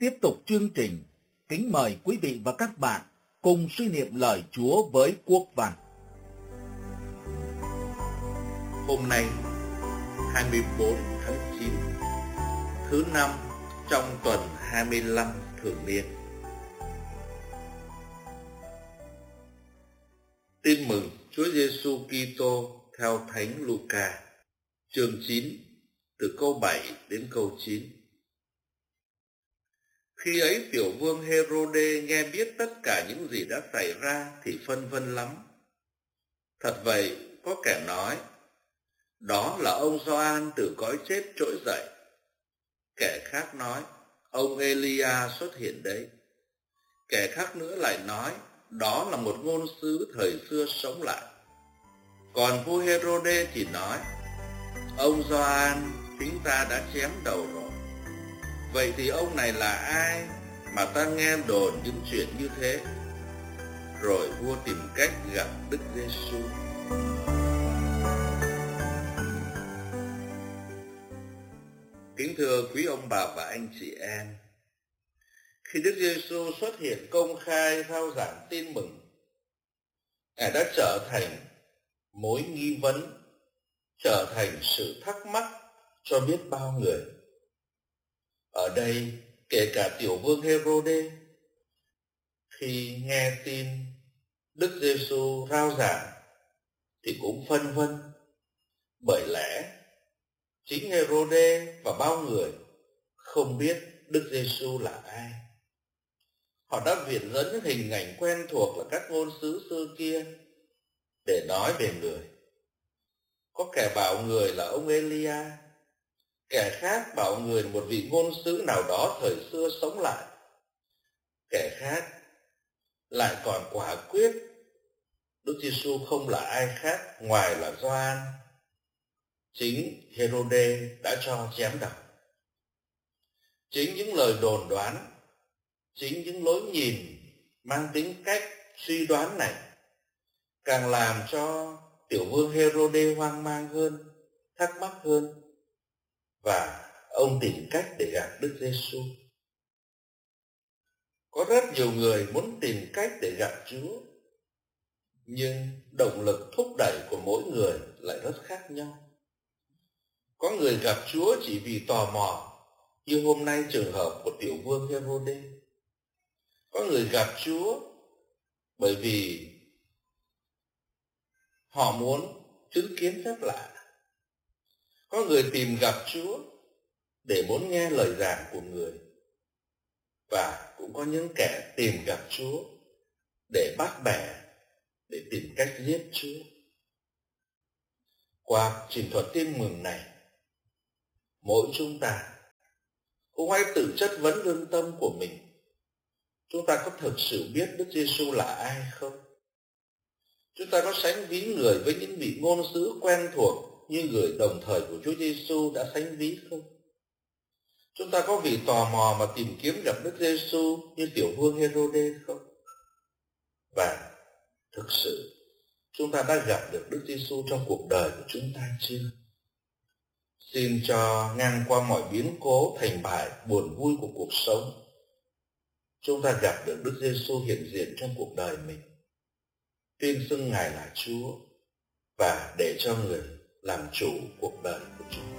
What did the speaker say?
Tiếp tục chương trình, kính mời quý vị và các bạn cùng suy niệm lời Chúa với Quốc Văn. Hôm nay, 24 tháng 9, thứ năm trong tuần 25 thường niên. Tin mừng Chúa Giêsu Kitô theo Thánh Luca, chương 9, từ câu 7 đến câu 9. Khi ấy tiểu vương Hê-rô-đê nghe biết tất cả những gì đã xảy ra thì phân vân lắm. Thật vậy, có kẻ nói, đó là ông Gioan từ cõi chết trỗi dậy. Kẻ khác nói, ông Elia xuất hiện đấy. Kẻ khác nữa lại nói, đó là một ngôn sứ thời xưa sống lại. Còn vua Hê-rô-đê thì nói, ông Gioan chính ta đã chém đầu rồi. Vậy thì ông này là ai mà ta nghe đồn những chuyện như thế? Rồi vua tìm cách gặp Đức Giêsu. Kính thưa quý ông bà và anh chị em, khi Đức Giêsu xuất hiện công khai rao giảng tin mừng, Ngài đã trở thành mối nghi vấn, trở thành sự thắc mắc cho biết bao người. Ở đây, kể cả tiểu vương Hê-rô-đê, khi nghe tin Đức Giêsu rao giảng thì cũng phân vân, bởi lẽ chính Hê-rô-đê và bao người không biết Đức Giêsu là ai. Họ đã viện dẫn những hình ảnh quen thuộc là các ngôn sứ xưa kia để nói về người. Có kẻ bảo người là ông Elia, kẻ khác bảo người là một vị ngôn sứ nào đó thời xưa sống lại. Kẻ khác lại còn quả quyết Đức Giêsu không là ai khác ngoài là Gioan, chính Hê-rô-đê đã cho chém đầu. Chính những lời đồn đoán, chính những lối nhìn mang tính cách suy đoán này càng làm cho tiểu vương Hê-rô-đê hoang mang hơn, thắc mắc hơn, và ông tìm cách để gặp Đức Giêsu. Có rất nhiều người muốn tìm cách để gặp Chúa, nhưng động lực thúc đẩy của mỗi người lại rất khác nhau. Có người gặp Chúa chỉ vì tò mò, như hôm nay trường hợp của tiểu vương Hê-rô-đê. Có người gặp Chúa bởi vì họ muốn chứng kiến phép lạ. Có người tìm gặp Chúa để muốn nghe lời giảng của người. Và cũng có những kẻ tìm gặp Chúa để bắt bẻ, để tìm cách giết Chúa. Qua trình thuật tin mừng này, mỗi chúng ta cũng hãy tự chất vấn lương tâm của mình. Chúng ta có thực sự biết Đức Giêsu là ai không? Chúng ta có sánh ví người với những vị ngôn sứ quen thuộc như người đồng thời của Chúa Giêsu đã sánh ví không? Chúng ta có vì tò mò mà tìm kiếm gặp Đức Giêsu như tiểu vương Hê-rô-đê không? Và thực sự chúng ta đã gặp được Đức Giêsu trong cuộc đời của chúng ta chưa? Xin cho ngang qua mọi biến cố, thành bại, buồn vui của cuộc sống, chúng ta gặp được Đức Giêsu hiện diện trong cuộc đời mình, tuyên xưng Ngài là Chúa và để cho người làm chủ cuộc đời của chúng ta.